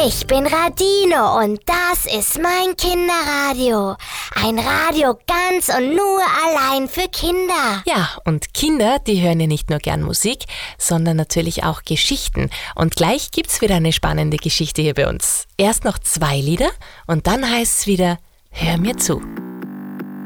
Ich bin Radino und das ist mein Kinderradio. Ein Radio ganz und nur allein für Kinder. Ja, und Kinder, die hören ja nicht nur gern Musik, sondern natürlich auch Geschichten. Und gleich gibt's wieder eine spannende Geschichte hier bei uns. Erst noch 2 Lieder und dann heißt's wieder: Hör mir zu.